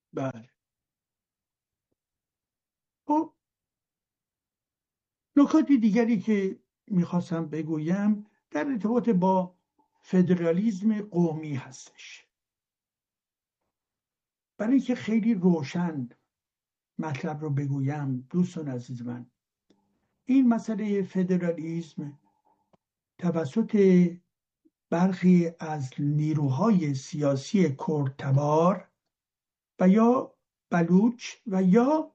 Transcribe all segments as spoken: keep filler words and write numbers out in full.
بله. خب نکات دیگری که میخواستم بگویم در ارتباط با فدرالیسم قومی هستش. برای اینکه خیلی روشن مطلب رو بگویم دوستان عزیز من، این مسئله فدرالیسم توسط برخی از نیروهای سیاسی کردتبار و یا بلوچ و یا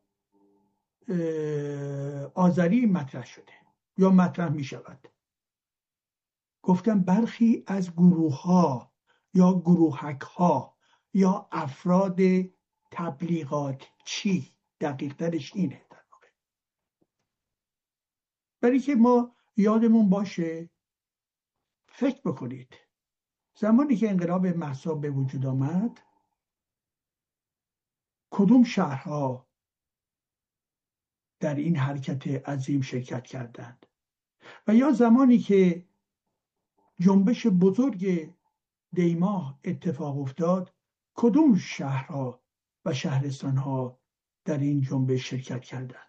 آذری مطرح شده یا مطرح می شود. گفتم برخی از گروه ها یا گروهک ها یا افراد تبلیغات چی، دقیق ترش اینه در واقع. برای که ما یادمون باشه، فکر بکنید زمانی که انقلاب مهسا به وجود آمد کدوم شهرها در این حرکت عظیم شرکت کردند و یا زمانی که جنبش بزرگ دیماه اتفاق افتاد کدوم شهرها و شهرستانها در این جنبش شرکت کردند.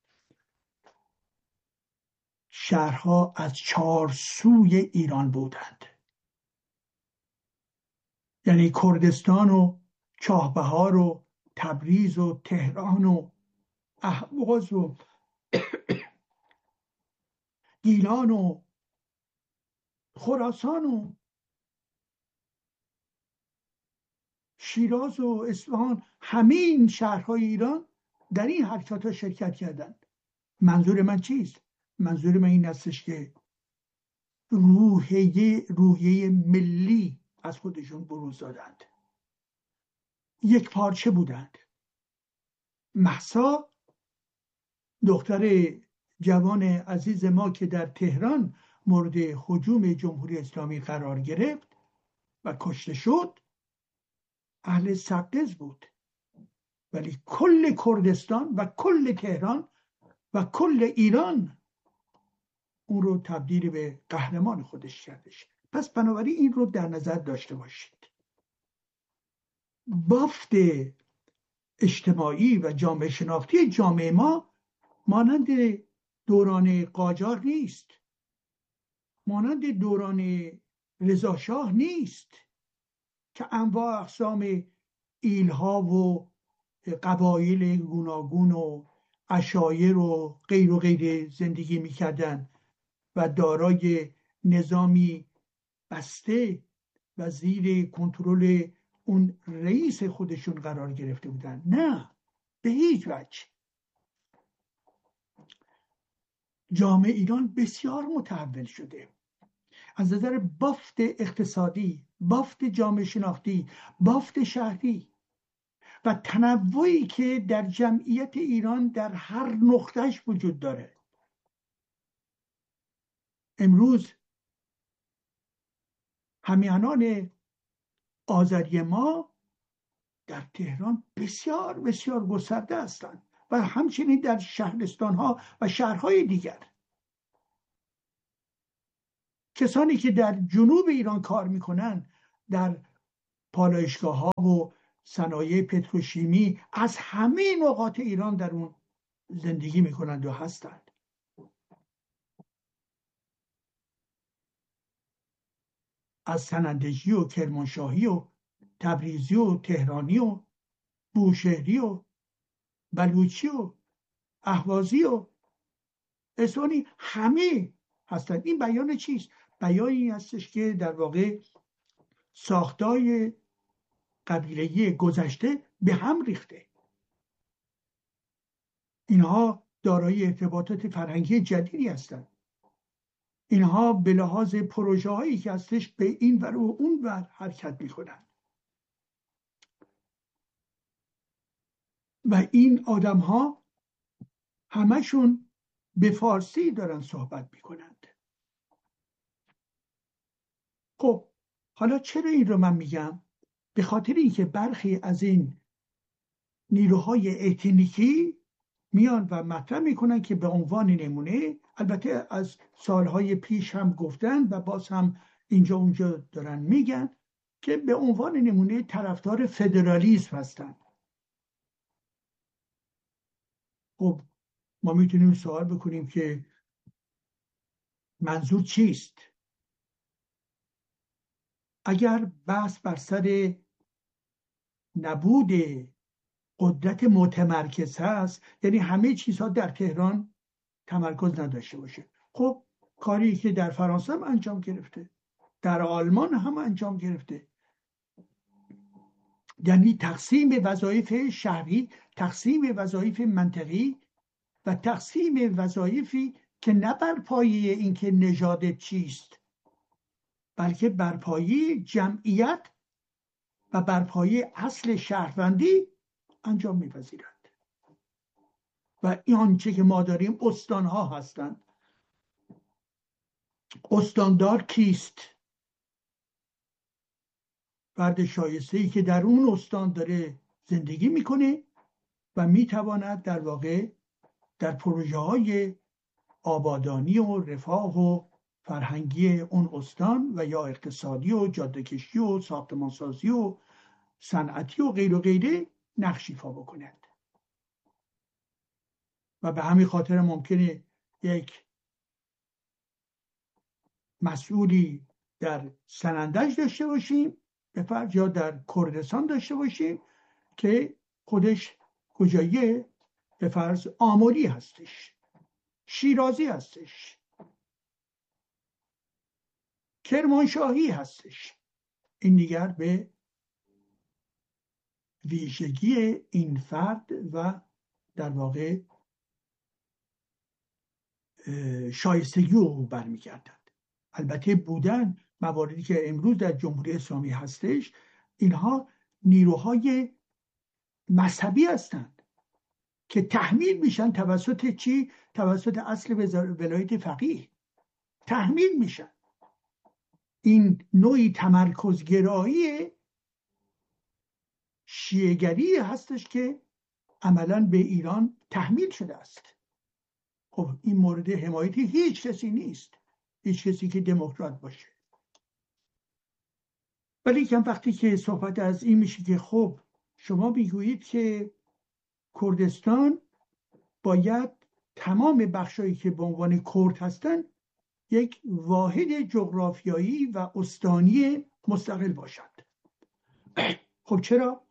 شهرها از چهار سوی ایران بودند، یعنی کردستان و چاهبهار و تبریز و تهران و اهواز و گیلان و خراسان و شیراز و اصفهان، همین شهرهای ایران در این حرکات ها شرکت کردند. منظور من چیست؟ منظور من این استش که روحیه روحیه ملی از خودشون بروز دادند، یک پارچه بودند. مهسا دختر جوان عزیز ما که در تهران مورد هجوم جمهوری اسلامی قرار گرفت و کشته شد اهل سبز بود، ولی کل کردستان و کل تهران و کل ایران اون رو تبدیل به قهرمان خودش کردش. پس بنابراین این رو در نظر داشته باشید. بافت اجتماعی و جامعه شناختی جامعه ما مانند دوران قاجار نیست، مانند دوران رضا شاه نیست که انواع اقسام ایلها و قبایل گوناگون و عشایر و غیر و غیر زندگی میکردن و دارای نظامی بسته و زیر کنترل اون رئیس خودشون قرار گرفته بودن. نه، به هیچ وجه. جامعه ایران بسیار متحول شده از نظر بافت اقتصادی، بافت جامعه شناختی، بافت شهری و تنوعی که در جمعیت ایران در هر نقطهش وجود داره. امروز همیهنان آذری ما در تهران بسیار بسیار گسترده هستند و همچنین در شهرستانها و شهرهای دیگر. کسانی که در جنوب ایران کار میکنن در پالایشگاه ها و صنایع پتروشیمی از همه نقاط ایران در اون زندگی میکنند و هستند. از سنندجی و کرمانشاهی و تبریزی و تهرانی و بوشهری و بلوچی و اهوازی و اصفهانی همه هستند. این بیان چیست؟ بیان این هستش که در واقع ساختای قبیله‌ای گذشته به هم ریخته. اینها دارای ارتباطات فرهنگی جدیدی هستند. اینها به لحاظ پروژه هایی که هستش به این ور و اون ور حرکت میکنند و این آدم ها همشون به فارسی دارن صحبت میکنند. خب حالا چرا این رو من میگم؟ به خاطر اینکه برخی از این نیروهای اتنیکی میان و مطرح میکنن که به عنوان نمونه، البته از سالهای پیش هم گفتن و باز هم اینجا اونجا دارن میگن که به عنوان نمونه طرفدار فدرالیسم هستن. خب ما میتونیم سوال بکنیم که منظور چیست؟ اگر بحث بر سر نبود قدرت متمرکز هست، یعنی همه چیزها در تهران تمرکز نداشته باشه، خب کاری که در فرانسه هم انجام گرفته، در آلمان هم انجام گرفته، یعنی تقسیم وظایف شهری، تقسیم وظایف منطقی و تقسیم وظایفی که نه بر پایه اینکه نژاد چیست، بلکه بر پایه جمعیت و بر پایه اصل شهروندی انجام می‌پذیرد. و این آنچه که ما داریم استانها هستند. استاندار کیست؟ فرد شایسته‌ای که در اون استان داره زندگی میکنه و میتواند در واقع در پروژه های آبادانی و رفاه و فرهنگی اون استان و یا اقتصادی و جاده‌کشی و ساختمانسازی و صنعتی و غیر و غیره نقش ایفا بکند. و به همین خاطر ممکنه یک مسئولی در سنندج داشته باشیم به فرض، یا در کردستان داشته باشیم که خودش کجاییه، به فرض آموری هستش، شیرازی هستش، کرمانشاهی هستش. این دیگر به ویژگی این فرد و در واقع شایستگی او برمیگردد. البته بودن مواردی که امروز در جمهوری اسلامی هستش، اینها نیروهای مذهبی هستند که تحمیل میشن توسط چی؟ توسط اصل ولایت فقیه تحمیل میشن. این نوعی تمرکزگرایی شیعه‌گری هستش که عملاً به ایران تحمیل شده است. خب این مورد حمایت هیچ کسی نیست، هیچ کسی که دموکرات باشه. ولی کم وقتی که صحبت از این میشه که خب شما میگویید که کردستان باید تمام بخشایی که به عنوان کرد هستن یک واحد جغرافیایی و استانی مستقل باشد. خب چرا؟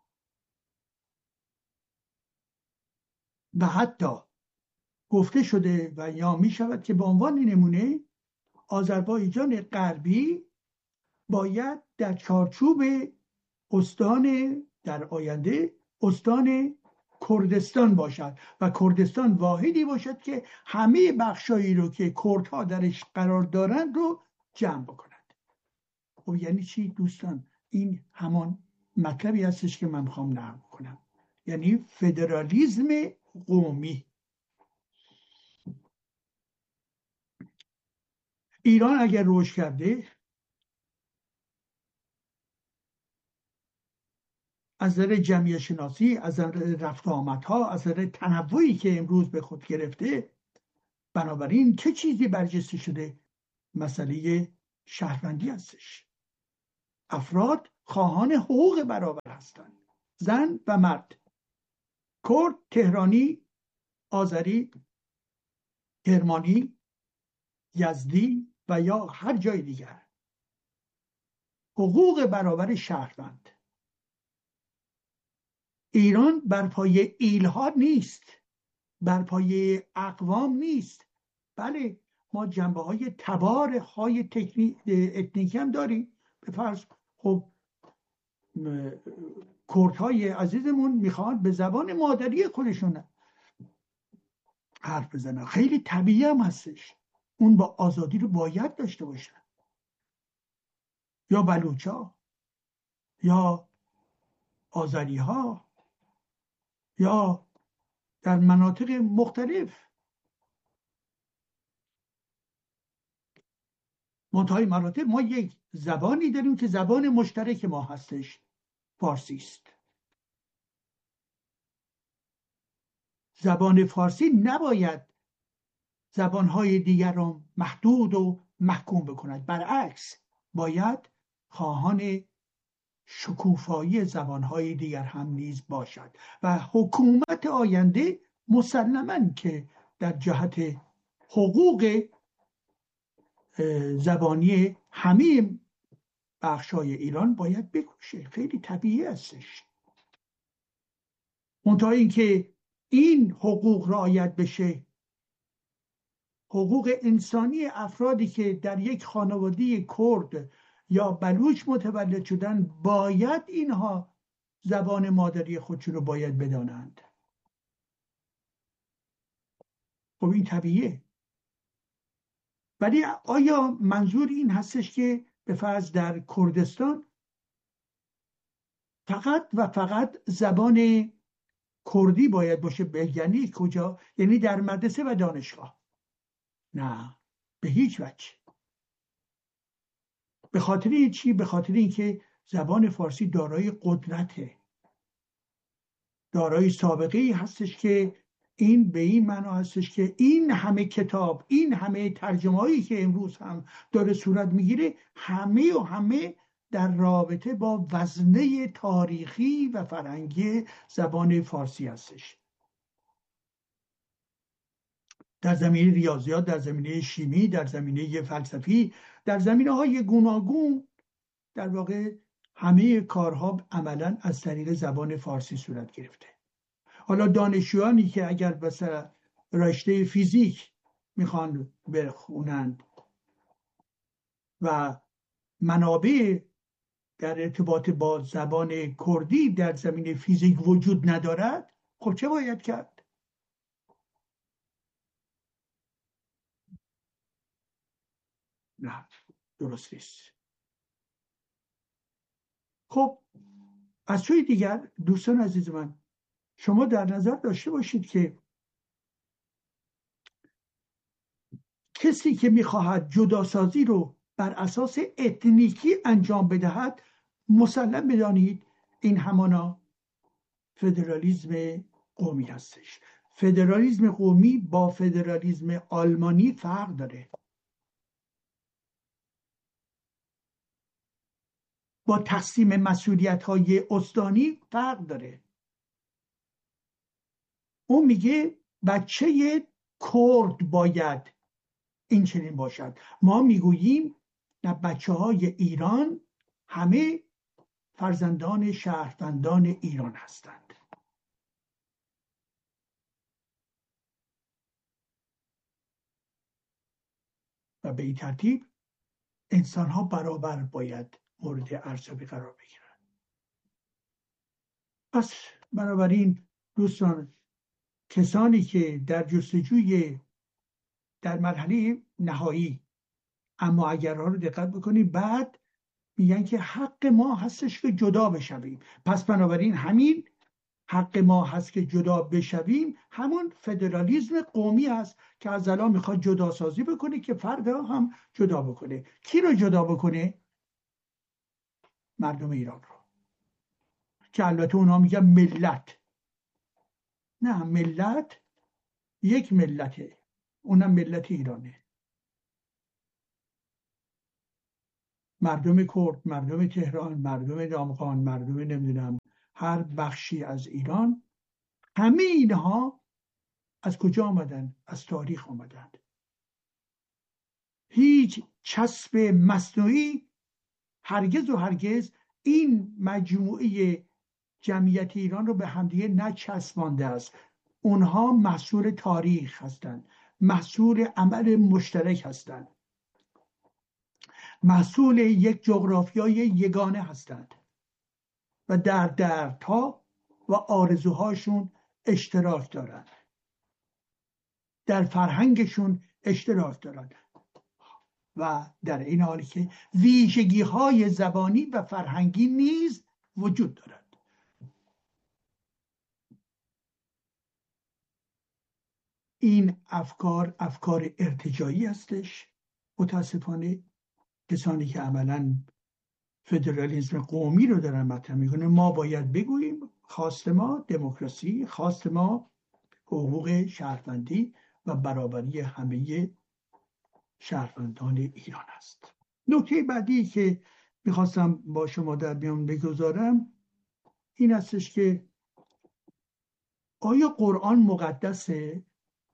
و حتی گفته شده و یا می شود که به عنوان نمونه آذربایجان غربی باید در چارچوب استان در آینده استان کردستان باشد و کردستان واحدی باشد که همه بخشایی رو که کردها درش قرار دارند رو جمع بکند. خب یعنی چی دوستان؟ این همان مطلبی هستش که من میخوام نقل کنم، یعنی فدرالیسم قومی. ایران اگر رشد کرده از نظر جمعیت شناسی، از نظر رفت و آمدها، از نظر تنوعی که امروز به خود گرفته، بنابراین چه چیزی برجسته شده؟ مسئله شهروندی هستش. افراد خواهان حقوق برابر هستند، زن و مرد، کرد، تهرانی، آذری، کرمانی، یزدی و یا هر جای دیگر. حقوق برابر شهروند. ایران بر پایه ایلها نیست، بر پایه اقوام نیست. بله ما جنبه های تبار های اتنیکی هم داریم. به فرض خب کردهای عزیزمون میخوان به زبان مادری خودشون حرف بزنن، خیلی طبیعی هم هستش، اون با آزادی رو باید داشته باشن. یا بلوچا، یا آذری ها، یا در مناطق مختلف. منتهای مراتب ما یک زبانی داریم که زبان مشترک ما هستش، فارسی است. زبان فارسی نباید زبانهای دیگر را محدود و محکوم بکند، برعکس باید خواهان شکوفایی زبانهای دیگر هم نیز باشد و حکومت آینده مسلماً که در جهت حقوق زبانی همه بخشای ایران باید بکوشه، خیلی طبیعی هستش. منتها اینکه این حقوق رعایت بشه، حقوق انسانی افرادی که در یک خانواده کرد یا بلوچ متولد شدن، باید اینها زبان مادری خودشون رو باید بدانند. خب این طبیعیه. ولی آیا منظور این هستش که به فرض در کردستان فقط و فقط زبان کردی باید باشه؟ یعنی کجا؟ یعنی در مدرسه و دانشگاه؟ نه، به هیچ وجه. به خاطر چی؟ به خاطر اینکه زبان فارسی دارای قدرته، دارای سابقه ای هستش که این به این معنا هستش که این همه کتاب، این همه ترجمه هایی که امروز هم داره صورت میگیره، همه و همه در رابطه با وزنه تاریخی و فرهنگی زبان فارسی هستش. در زمینه ریاضیات، در زمینه شیمی، در زمینه فلسفی، در زمینه های گوناگون، در واقع همه کارها عملا از طریق زبان فارسی صورت گرفته. حالا دانشجویانی که اگر مثلا رشته فیزیک میخوان بخونند و منابع در ارتباط با زبان کردی در زمینه فیزیک وجود ندارد، خب چه باید کرد؟ نه، درست نیست. خب از سوی دیگر دوستان عزیز من، شما در نظر داشته باشید که کسی که میخواهد جداسازی رو بر اساس اتنیکی انجام بدهد، مسلم بدانید این همانا فدرالیسم قومی هستش. فدرالیسم قومی با فدرالیسم آلمانی فرق داره، با تقسیم مسئولیت های استانی فرق داره. اون میگه بچه کرد باید این چنین باشد. ما میگوییم نه، بچه های ایران همه فرزندان شهروندان ایران هستند. و به این ترتیب انسان ها برابر باید مورد ارزیابی قرار بگیرند. پس بنابراین دوستان، کسانی که در جستجوی در مرحله نهایی اما اگرها رو دقت بکنید، بعد میگن که حق ما هستش که جدا بشویم. پس بنابراین همین حق ما هست که جدا بشویم، همون فدرالیسم قومی هست که از الان میخواد جدا سازی بکنه که فردا هم جدا بکنه. کی رو جدا بکنه؟ مردم ایران رو، که البته اونا میگن ملت. نه، ملت یک ملته، اونم ملت ایرانه. مردم کرد، مردم تهران، مردم دامغان، مردم نمیدونم هر بخشی از ایران، همه اینها از کجا آمدن؟ از تاریخ آمدند. هیچ چسب مصنوعی هرگز و هرگز این مجموعه جمعیت ایران رو به همدیگه نچسبانده است. اونها محصول تاریخ هستند، محصول عمل مشترک هستند، محصول یک جغرافیای یگانه هستند و در دردها و آرزوهاشون اشتراک دارند، در فرهنگشون اشتراک دارند و در این حالی که ویژگی های زبانی و فرهنگی نیز وجود دارد. این افکار افکار ارتجاعی هستش. متاسفانه کسانی که عملاً فدرالیسم قومی رو دارن مطرح میکنه، ما باید بگوییم خواست ما دموکراسی، خواست ما حقوق شهروندی و برابری همه شهروندان ایران است. نکته بعدی که میخواستم با شما در میان بگذارم این هستش که آیا قرآن مقدسه؟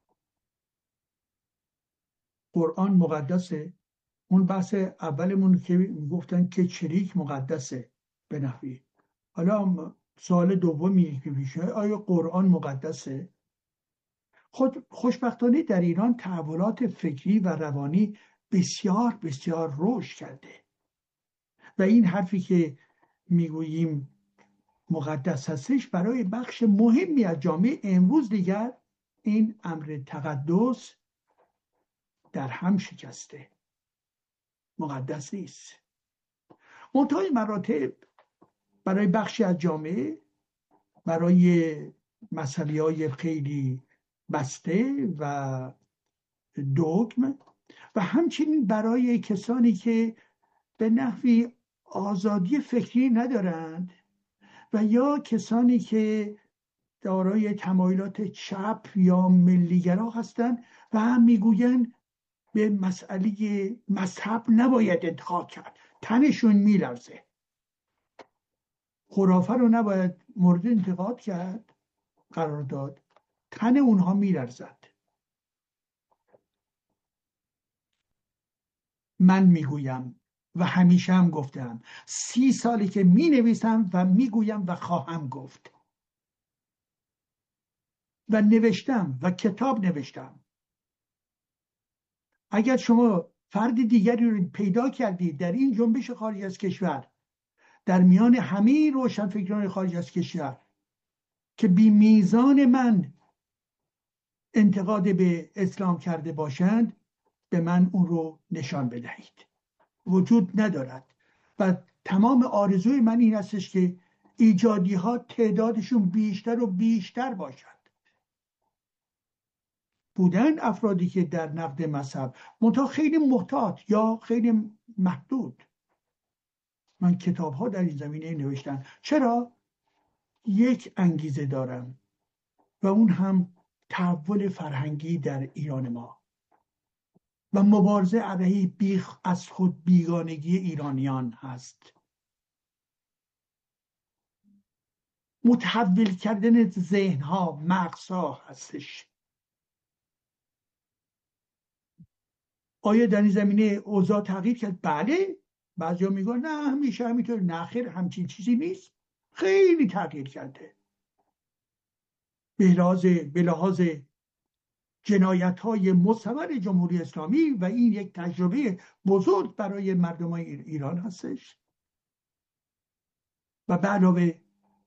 قرآن مقدسه؟ اون بحث اولمون که میگفتن که چریک مقدسه به نحوی. حالا سوال دومی که پیش میاد، آیا قرآن مقدسه؟ خود خوشبختانه در ایران تحولات فکری و روانی بسیار بسیار رشد کرده و این حرفی که میگوییم مقدس هستش برای بخش مهمی از جامعه امروز دیگر این امر تقدس در هم شکسته، مقدس نیست. منتهای مراتب برای بخشی از جامعه، برای مسئله های خیلی بسته و دوگم و همچنین برای کسانی که به نحوی آزادی فکری ندارند و یا کسانی که دارای تمایلات چپ یا ملیگرا هستند و هم میگویند به مسئله مذهب نباید انتقاد کرد، تنشون میلرزه. خرافه رو نباید مورد انتقاد کرد قرار داد، تن اونها میلرزد. من میگویم و همیشه هم گفتم، سی سالی که می نویسم و میگویم و خواهم گفت و نوشتم و کتاب نوشتم. اگر شما فرد دیگری رو پیدا کردید در این جنبش خارج از کشور، در میان همه روشنفکران خارج از کشور که بی میزان من انتقاد به اسلام کرده باشند، به من اون رو نشان بدهید. وجود ندارد و تمام آرزوی من این هستش که ایجادی ها تعدادشون بیشتر و بیشتر باشد. بودن افرادی که در نقد مذهب منتها خیلی محتاط یا خیلی محدود. من کتاب ها در این زمینه نوشتم. چرا؟ یک انگیزه دارم و اون هم تحول فرهنگی در ایران ما و مبارزه علیه بیخ از خود بیگانگی ایرانیان هست. متحول کردن ذهنها، مغزها هستش. آیا در این زمینه اوضاع تغییر کرد؟ بله. بعضیا میگن نه همیشه همینطور. نه خیر، همچین چیزی نیست. خیلی تغییر کرده. به لحاظ به لحاظ جنایت‌های مستمر جمهوری اسلامی و این یک تجربه بزرگ برای مردم ایران هستش. و به علاوه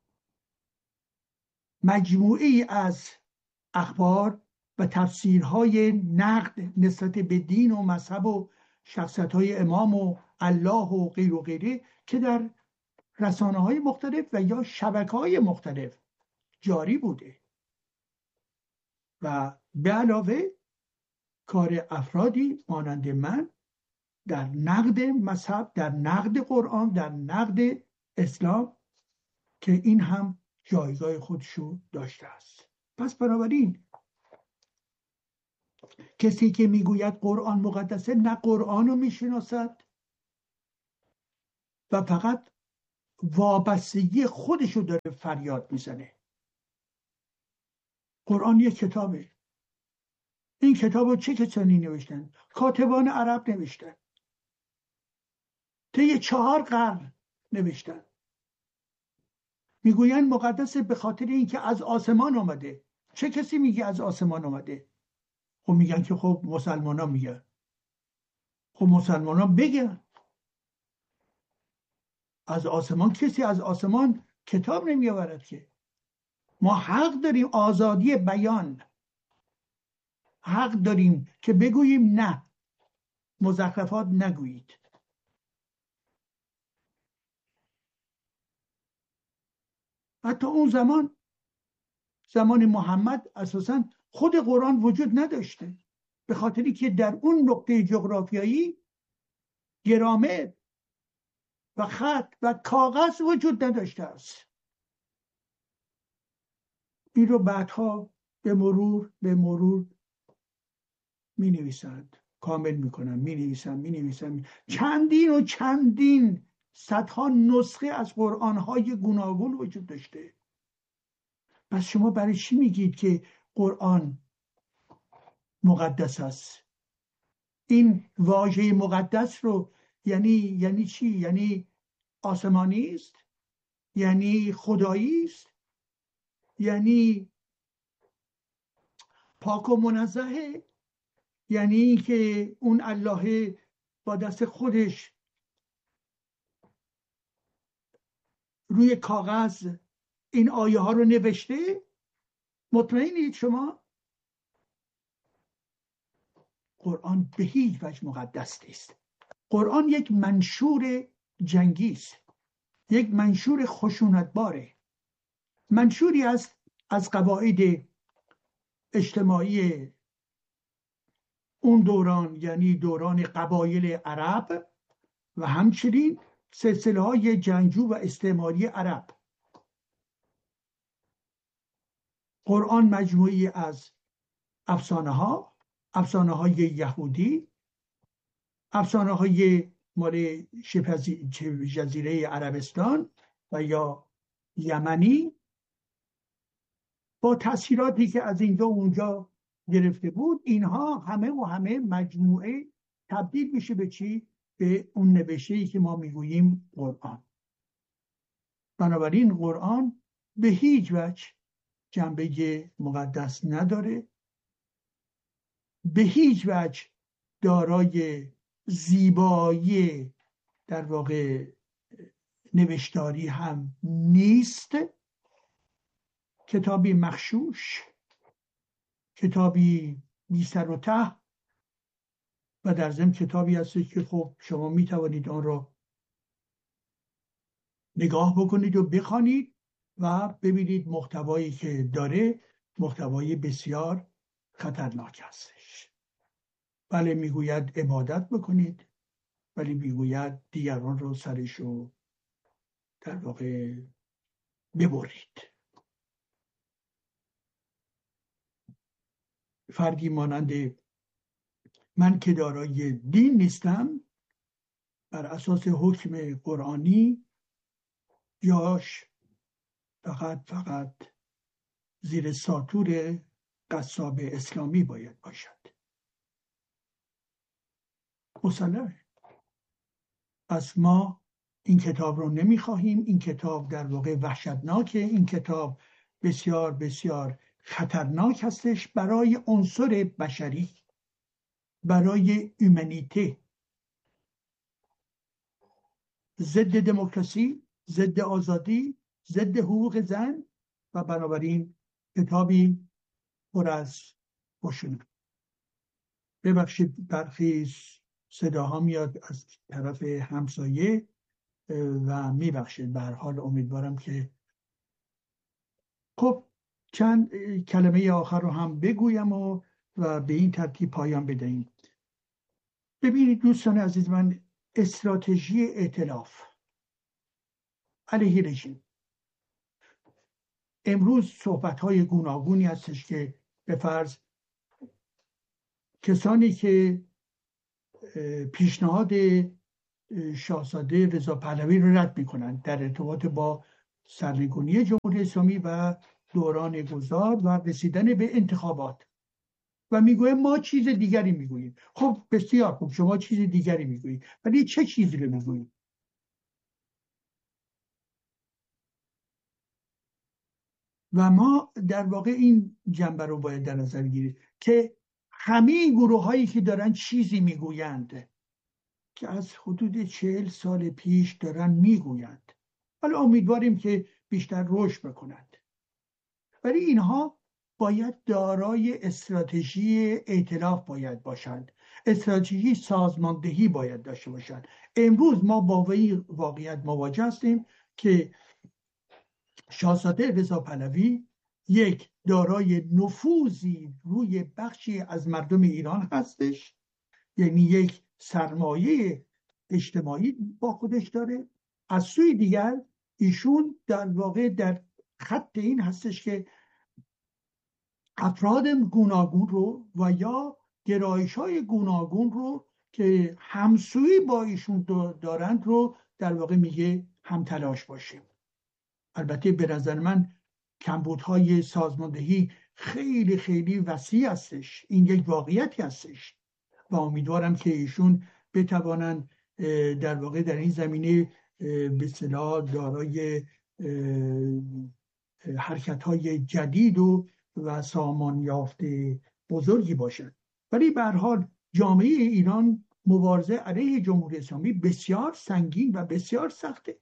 مجموعه از اخبار و تفسیرهای نقد نسبت به دین و مذهب و شخصیت‌های امام و الله و غیر و غیره که در رسانه‌های مختلف و یا شبکه‌های مختلف جاری بوده و به علاوه کار افرادی مانند من در نقد مذهب، در نقد قرآن، در نقد اسلام که این هم جایگاه خودشو داشته است. پس بنابراین کسی که میگوید قرآن مقدسه، نه قرآن رو میشناسد و فقط وابستگی خودشو داره فریاد میزنه. قرآن یک کتابه. این کتاب رو چه کسانی نوشتن؟ کاتبان عرب نوشتن، طی چهار قرن نوشتن. میگویند مقدسه به خاطر اینکه از آسمان آمده. چه کسی میگه از آسمان آمده؟ خب میگن که خب مسلمان ها میگن. خب مسلمان ها بگن. از آسمان کسی از آسمان کتاب نمیآورد که. ما حق داریم آزادی بیان، حق داریم که بگوییم نه، مزخرفات نگویید. حتی اون زمان، زمان محمد، اساساً خود قرآن وجود نداشته، به خاطری که در اون نقطه جغرافیایی گرامر و خط و کاغذ وجود نداشته است. این رو بعدها به مرور به مرور می نویسند، کامل می کنند، می نویسند می نویسند چندین و چندین صدها نسخه از قرآن های گوناگون وجود داشته. پس شما برای چی میگید که قرآن مقدس است؟ این واژه مقدس رو یعنی یعنی چی؟ یعنی آسمانی است؟ یعنی خدایی است؟ یعنی پاک و منزهه؟ یعنی که اون الله با دست خودش روی کاغذ این آیه ها رو نوشته؟ مطمئنید شما؟ قرآن به هیچ وجه مقدس نیست. قرآن یک منشور جنگی است، یک منشور خشونتباره، منشوری است از قواعد اجتماعی اون دوران، یعنی دوران قبایل عرب و همچنین سلسله های جنگجو و استعماری عرب. قرآن مجموعی از افسانه ها، افسانه های یهودی، افسانه های مال شبه جزیره عربستان و یا یمنی، با تأثیراتی که از اینجا و اونجا گرفته بود. اینها همه و همه مجموعه تبدیل میشه به چی؟ به اون نوشته‌ای که ما میگوییم قرآن. بنابراین قرآن به هیچ وجه جنبه مقدس نداره، به هیچ وجه دارای زیبایی در واقع نوشتاری هم نیست. کتابی مغشوش، کتابی بی سر و ته و در ضمن کتابی هست که خب شما می توانید آن را نگاه بکنید و بخوانید و ببینید محتوایی که داره محتوای بسیار خطرناک هستش. بله میگوید عبادت بکنید، ولی میگوید دیگران رو سرشو در واقع ببرید. فردی مانند من که دارای دین نیستم، بر اساس حکم قرآنی جاش فقط فقط زیر ساطور قصاب اسلامی باید باشد. مسلمه. پس ما این کتاب رو نمیخواهیم. این کتاب در واقع وحشتناکه. این کتاب بسیار بسیار خطرناک هستش برای عنصر بشری، برای اومانیته، ضد دموکراسی، ضد آزادی، ضد حقوق زن و بنابراین کتابی پر از خشونت. ببخشید برخی صداها میاد از طرف همسایه و میبخشید. به هر حال امیدوارم که خب چند کلمه آخر رو هم بگویم و و به این ترتیب پایان بدهیم. ببینید دوستان عزیز من، استراتژی ائتلاف علیه رژیم. امروز صحبت‌های گوناگونی هستش که به فرض کسانی که پیشنهاد شاهزاده رضا پهلوی رو رد می‌کنند در ارتباط با سرنگونی جمهوری اسلامی و دوران گذار و رسیدن به انتخابات و میگویم ما چیز دیگری میگوییم. خب بسیار خوب، شما چیز دیگری میگویید، ولی چه چیزی رو میگویید؟ و ما در واقع این جنبه رو باید در نظر گیریم که همه گروه هایی که دارن چیزی میگویند که از حدود چهل سال پیش دارن میگویند، حالا امیدواریم که بیشتر رشد بکنند، ولی اینها باید دارای استراتژی ائتلاف باید باشند، استراتژی سازماندهی باید داشته باشند. امروز ما با واقعیت مواجه هستیم که شاهزاده رضا پهلوی یک دارای نفوذی روی بخشی از مردم ایران هستش، یعنی یک سرمایه اجتماعی با خودش داره. از سوی دیگر ایشون در واقع در خط این هستش که افراد گوناگون رو و یا گرایش های گوناگون رو که همسویی با ایشون دارند رو در واقع میگه هم تلاش باشیم. البته به نظر من کمبودهای سازماندهی خیلی خیلی وسیع هستش. این یک واقعیتی هستش و امیدوارم که ایشون بتوانند در واقع در این زمینه به اصطلاح دارای حرکت‌های جدید و و سامان یافته بزرگی باشند. ولی به هر حال جامعه ایران مبارزه علیه جمهوری اسلامی بسیار سنگین و بسیار سخته.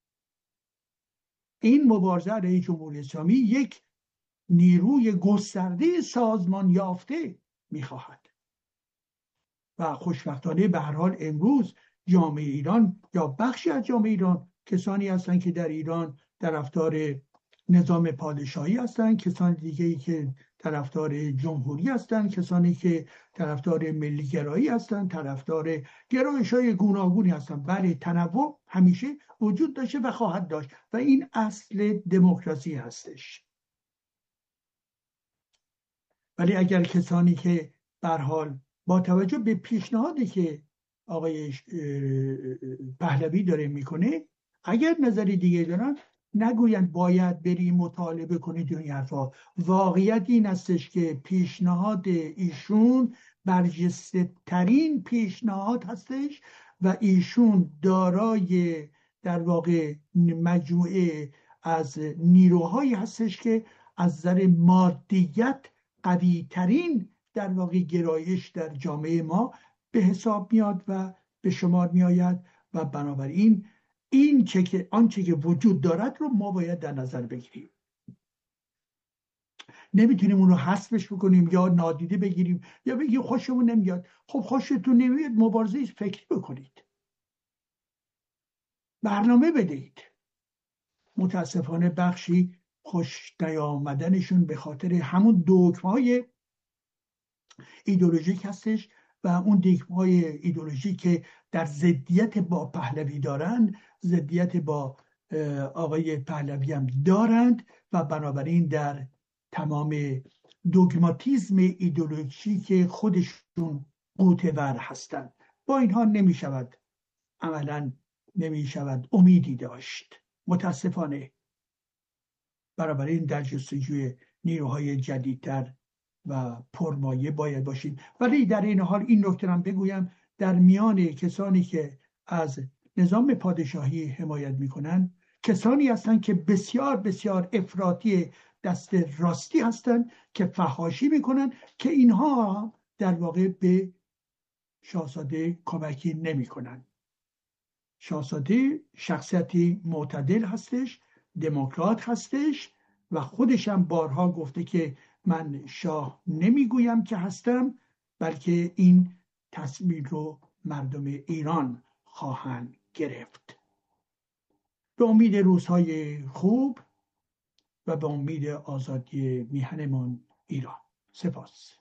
این مبارزه علیه جمهوری اسلامی یک نیروی گسترده سازمان یافته می‌خواهد و خوشبختانه به هر حال امروز جامعه ایران یا بخشی از جامعه ایران کسانی هستند که در ایران طرفدار نظام پادشاهی هستند، کسانی دیگه‌ای که طرفدار جمهوری هستند، کسانی که طرفدار ملی گرایی هستند، طرفدار گرایش‌های گوناگونی هستند. بله، تنوع همیشه وجود داشته و خواهد داشت و این اصل دموکراسی هستش. ولی اگر کسانی که به هر حال با توجه به پیشنهادی که آقای پهلوی داره میکنه اگر نظری دیگه دارن نگویند باید بری مطالبه کنید این حرفا. واقعیت این هستش که پیشنهاد ایشون برجسته ترین پیشنهاد هستش و ایشون دارای در واقع مجموعه از نیروهایی هستش که از نظر مادیت قوی ترین در واقع گرایش در جامعه ما به حساب میاد و به شمار میآید و بنابراین این چه که آنچه که وجود دارد رو ما باید در نظر بگیریم. نمیتونیم اون رو حذفش بکنیم یا نادیده بگیریم یا بگیم خوشمون نمیاد. خب خوشتون نمیاد مبارزه فکری بکنید، برنامه بدهید. متاسفانه بخشی خوش نیامدنشون به خاطر همون دوگمای ایدئولوژیک هستش و اون دیگمای ایدئولوژی که در ضدیت با پهلوی دارند، ضدیت با آقای پهلوی هم دارند و بنابراین در تمام دوگماتیزم ایدئولوژیک خودشون قوطه‌ور هستند. با اینها نمی شود عملا نمی شود امیدی داشت متاسفانه. بنابراین در جستجوی نیروهای جدیدتر و پرمایه باید باشیم. ولی در این حال این نکته هم بگویم در میان کسانی که از نظام پادشاهی حمایت میکنن کسانی هستند که بسیار بسیار افراطی دست راستی هستند که فحاشی میکنن که اینها در واقع به شاهزاده کمکی نمیکنن. شاهزاده شخصیتی معتدل هستش، دموکرات هستش و خودش هم بارها گفته که من شاه نمیگویم که هستم، بلکه این تصمیم رو مردم ایران خواهند گرفت. به امید روزهای خوب و به امید آزادی میهنمان ایران. سپاس.